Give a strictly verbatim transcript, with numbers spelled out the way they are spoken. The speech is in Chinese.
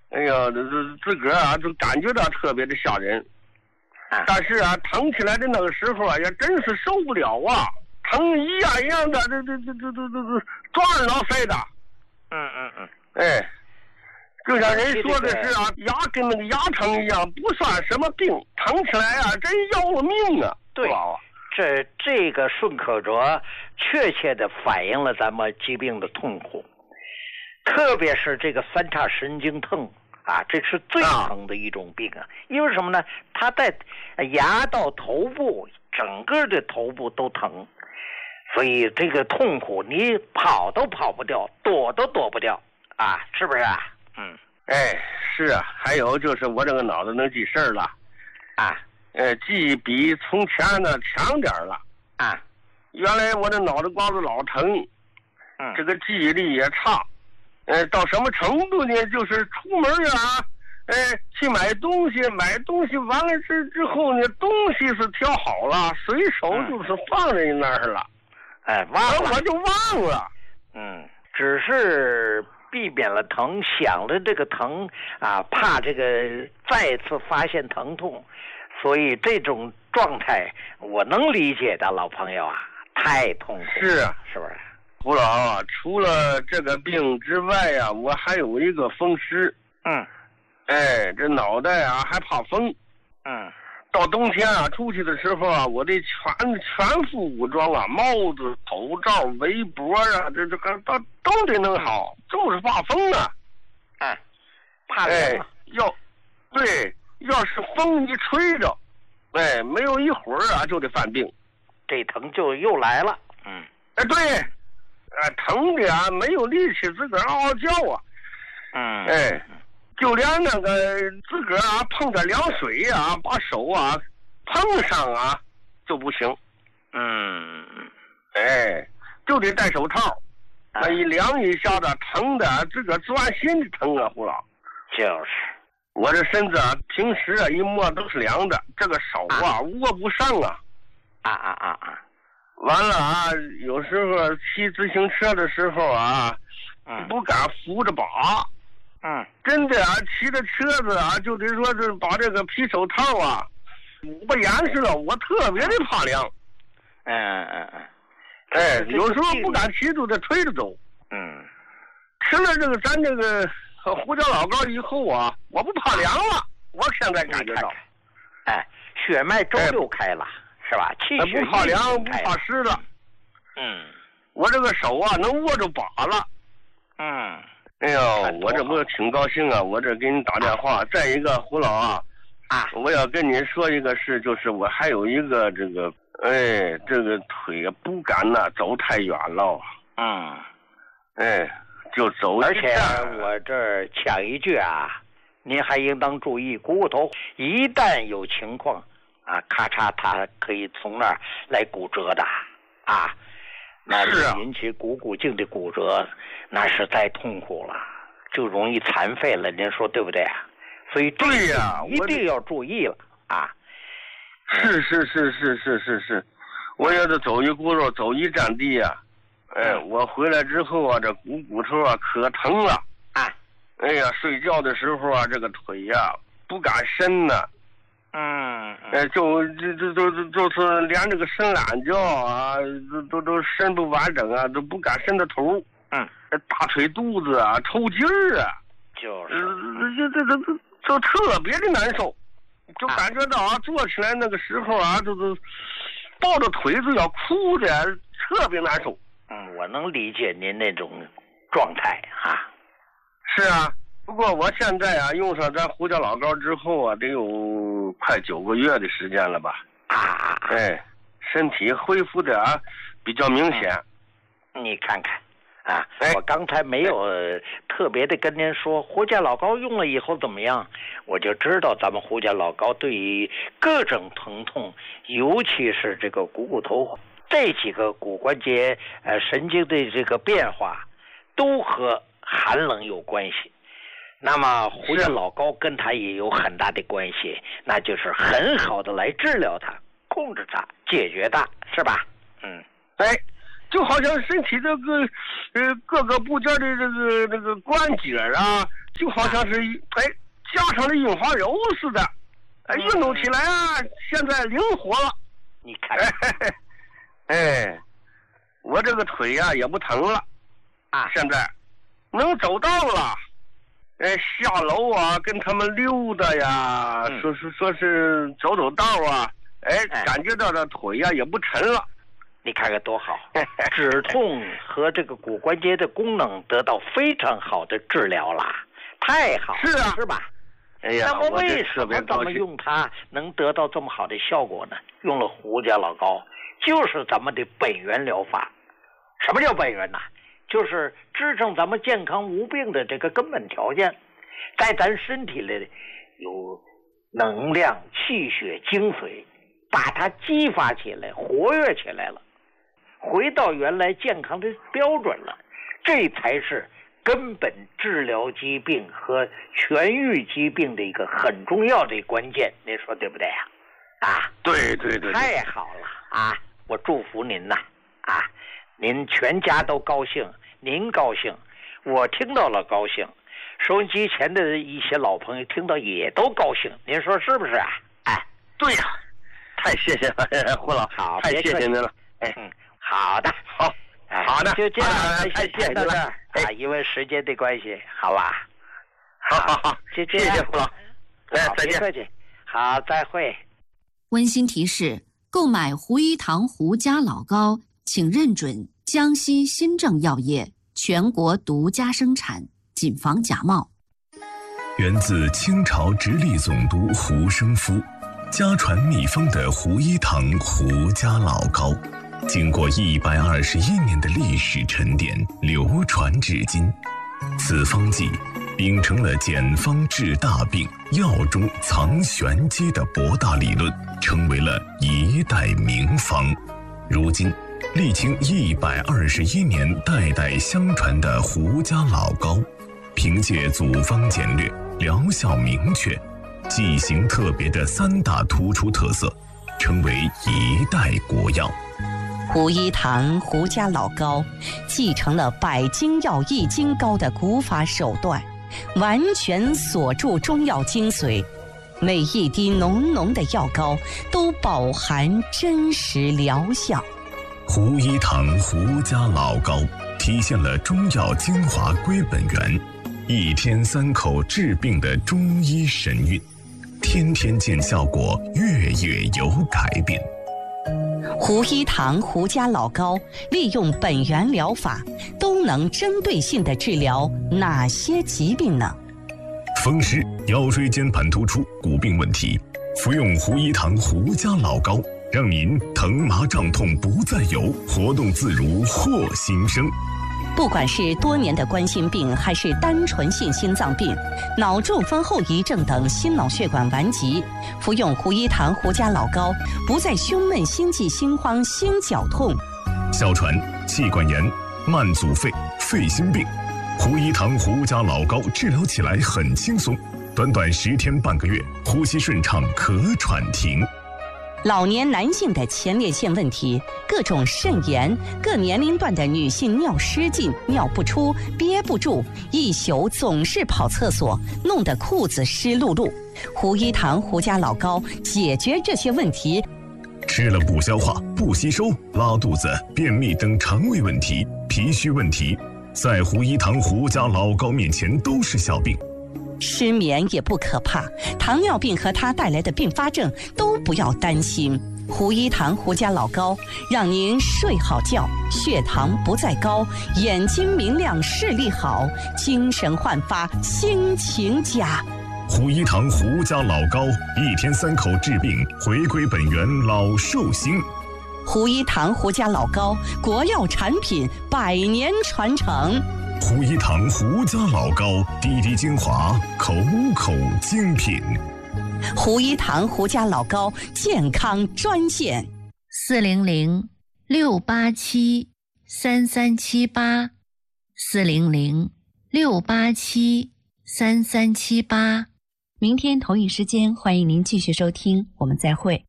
哎呀，这这自个儿啊，就感觉到特别的吓人。 啊、 但是啊，疼起来的那个时候啊，也真是受不了啊，疼一样一样的，这这这这这这这抓耳挠腮的。 嗯嗯嗯。 哎，就像人说的是啊，牙跟那个牙疼一样，不算什么病，疼起来啊，真要了命啊！ 对，这这个顺口辙确切的反映了咱们疾病的痛苦，特别是这个三叉神经痛。啊，这是最疼的一种病啊！因为什么呢？它在牙到头部，整个的头部都疼，所以这个痛苦你跑都跑不掉，躲都躲不掉啊，是不是啊？嗯， 哎，是啊。还有就是我这个脑子能记事儿了， 啊， 呃，记比从前呢强点了啊。 原来我的脑袋瓜子老疼， 嗯， 这个记忆力也差。呃，到什么程度呢？就是出门啊，哎，去买东西，买东西完了之之后呢，东西是挑好了，随手就是放在那儿了， 嗯、哎，忘了， 我就忘了。 嗯，只是避免了疼，想着这个疼啊，怕这个再次发现疼痛，所以这种状态我能理解的，老朋友啊，太痛苦了， 是啊， 是不是？ 胡老啊，除了这个病之外呀、啊，我还有一个风湿。 嗯， 哎，这脑袋啊还怕风。 嗯， 到冬天啊，出去的时候啊，我得全全副武装啊，帽子、口罩、围脖啊，这这个都都得弄好，就是怕风啊。 哎，怕凉哎，要对，要是风一吹着，哎，没有一会儿啊，就得犯病， 这疼就又来了。嗯， 哎，对。呃，疼的啊，没有力气自个儿嗷嗷叫啊。 嗯， 哎，就连那个自个儿啊碰点凉水啊，把手啊碰上啊就不行。 嗯， 哎，就得戴手套。那、啊、一凉一下子，疼的自个儿钻心的疼啊，胡老。 就是， 我这身子啊，平时啊一摸都是凉的，这个手啊、啊握不上啊。 啊啊啊啊！ 完了啊，有时候骑自行车的时候啊， 嗯， 不敢扶着把， 嗯， 真的啊，骑着车子啊，就得说是把这个皮手套啊捂不严实了，我特别的怕凉。 嗯嗯嗯， 哎，有时候不敢骑，就得推着走。 嗯， 吃了这个咱这个胡椒老膏以后啊，我不怕凉了，我现在感觉到， 哎，血脉周六开了。哎是吧？气血不怕凉，不怕湿了。 嗯， 我这个手啊，能握着把了。 嗯， 哎呦，我这不挺高兴啊！我这给你打电话。再一个，胡老啊， 啊， 我要跟您说一个事，就是我还有一个这个，哎，这个腿不敢呐、啊、走太远了。 嗯， 哎，就走。 而且我这儿抢一句啊，您还应当注意，股骨头一旦有情况。啊，咔嚓，它可以从那儿来骨折的啊，那引起股骨颈的骨折，那是太痛苦了，就容易残废了。您说对不对啊？所以对呀， 一定要注意了啊！ 是是是是是是是，我要是走一轱辘，走一站地呀、啊，哎，我回来之后啊，这股骨头啊可疼了啊！ 哎呀，睡觉的时候啊，这个腿呀、啊、不敢伸呢。 嗯， 哎，就这这都就是连这个伸懒觉啊，都都都伸不完整啊，都不敢伸到头。 嗯， 大腿肚子啊，抽筋儿啊， 就是， 这这这这就特别的难受，就感觉到啊，坐起来那个时候啊，就是抱着腿子要哭的，特别难受。 嗯，我能理解您那种状态哈。 是啊。不过我现在啊，用上咱胡椒老膏之后啊，得有快九个月的时间了吧？ 啊， 哎，身体恢复的啊比较明显。 嗯、你看看啊，哎、我刚才没有特别的跟您说胡椒老膏用了以后怎么样，我就知道咱们胡椒老膏对于各种疼痛，尤其是这个股骨头这几个骨关节呃神经的这个变化，都和寒冷有关系。那么胡椒老膏跟它也有很大的关系，那就是很好的来治疗它、控制它、解决它，是吧？嗯， 哎，就好像身体这个呃各个部件的这个这个关节啊、 就好像是哎加上了樱花油似的，哎，运动起来啊，现在灵活了。 你看， 哎，哎，我这个腿呀、啊、也不疼了啊， 现在能走道了。哎，下楼啊，跟他们溜达呀，嗯、说是说是走走道啊，哎，哎感觉到这腿呀、啊、也不沉了。 你看看多好，止痛和这个骨关节的功能得到非常好的治疗啦，太好了， 是啊， 是吧？ 哎呀， 那么为什么咱们用它能得到这么好的效果呢？用了胡家老膏，就是咱们的本源疗法。什么叫本源呢？就是支撑咱们健康无病的这个根本条件，在咱身体里有能量、气血、精髓，把它激发起来、活跃起来了，回到原来健康的标准了，这才是根本治疗疾病和痊愈疾病的一个很重要的关键。您说对不对呀？啊， 对对 对, 对， 太好了啊！我祝福您呐，啊，您全家都高兴。您高兴，我听到了高兴，收音机前的一些老朋友听到也都高兴，您说是不是啊？哎， 对呀、啊，太谢谢了，胡老， 好， 太谢谢您了。哎， 嗯，好的， 好， 哎、 好的， 就这样， 太谢谢您了。 啊，因为时间的关系，好吧？ 好好好， 就这样， 谢谢胡老，哎，再见， 客气，好，再会。 温馨提示：购买胡一堂胡家老膏，请认准江西新政药业全国独家生产，谨防假冒。 源自清朝直隶总督胡生夫，家传秘方的胡一堂胡家老膏，经过一百二十一年的历史沉淀，流传至今。此方剂秉承了简方治大病、药中藏玄机的博大理论，成为了一代名方。如今历经一百二十一年代代相传的胡家老膏，凭借组方简略、疗效明确、剂型特别的三大突出特色，成为一代国药。 胡一堂胡家老膏继承了百金药益精膏的古法手段，完全锁住中药精髓，每一滴浓浓的药膏都饱含真实疗效。 胡一堂胡家老膏体现了中药精华归本源，一天三口治病的中医神韵，天天见效果，月月有改变。 胡一堂胡家老膏利用本源疗法，都能针对性地治疗哪些疾病呢？ 风湿、腰椎间盘突出、骨病问题，服用胡一堂胡家老膏，让您疼麻胀痛不再有，活动自如获新生。 不管是多年的冠心病，还是单纯性心脏病、脑中风后遗症等心脑血管顽疾，服用胡一堂胡家老膏，不再胸闷、心悸、心慌、心绞痛。 哮喘、气管炎、慢阻肺、肺心病，胡一堂胡家老膏治疗起来很轻松，短短十天半个月，呼吸顺畅，咳喘停。 老年男性的前列腺问题，各种肾炎，各年龄段的女性尿失禁、尿不出、憋不住，一宿总是跑厕所，弄得裤子湿漉漉。胡一堂胡家老膏解决这些问题。 吃了不消化、不吸收、拉肚子、便秘等肠胃问题、脾虚问题，在胡一堂胡家老膏面前都是小病。 失眠也不可怕，糖尿病和它带来的并发症都不要担心。胡一堂胡家老膏让您睡好觉，血糖不再高，眼睛明亮，视力好，精神焕发，心情佳。 胡一堂胡家老膏，一天三口治病，回归本源，老寿星。 胡一堂胡家老膏，国药产品，百年传承。 胡一堂胡家老膏，滴滴精华，口口精品。 胡一堂胡家老膏健康专线： 四零零六八七三三七八，四零零六八七三三七八。明天同一时间，欢迎您继续收听，我们再会。